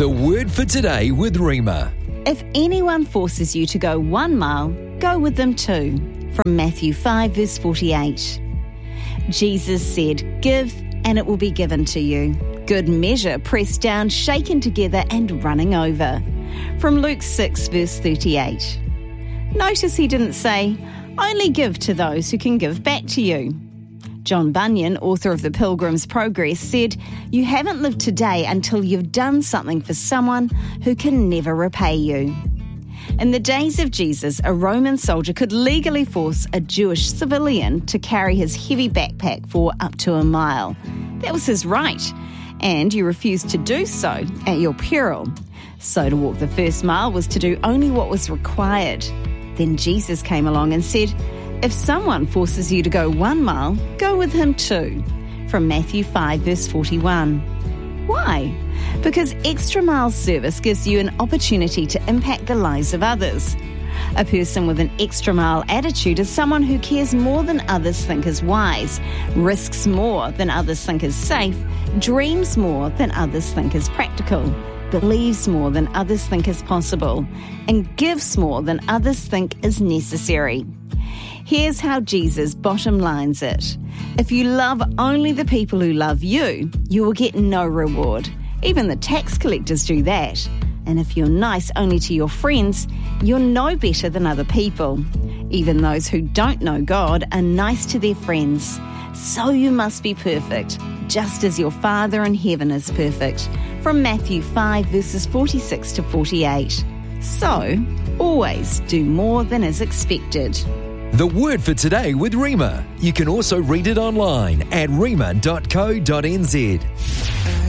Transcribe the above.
The Word for Today with Rima. If anyone forces you to go 1 mile, go with them 2. From Matthew 5 verse 48. Jesus said, "Give and it will be given to you. Good measure, pressed down, shaken together and running over." From Luke 6 verse 38. Notice he didn't say, "Only give to those who can give back to you." John Bunyan, author of The Pilgrim's Progress, said, "You haven't lived today until you've done something for someone who can never repay you." In the days of Jesus, a Roman soldier could legally force a Jewish civilian to carry his heavy backpack for up to a mile. That was his right, and you refused to do so at your peril. So to walk the first mile was to do only what was required. Then Jesus came along and said, "If someone forces you to go 1 mile, go with him 2. From Matthew 5 verse 41. Why? Because extra mile service gives you an opportunity to impact the lives of others. A person with an extra mile attitude is someone who cares more than others think is wise, risks more than others think is safe, dreams more than others think is practical, believes more than others think is possible, and gives more than others think is necessary." Here's how Jesus bottom lines it. If you love only the people who love you, you will get no reward. Even the tax collectors do that. And if you're nice only to your friends, you're no better than other people. Even those who don't know God are nice to their friends. So you must be perfect, just as your Father in heaven is perfect. From Matthew 5 verses 46 to 48. So, always do more than is expected. The Word for Today with Rima. You can also read it online at rima.co.nz.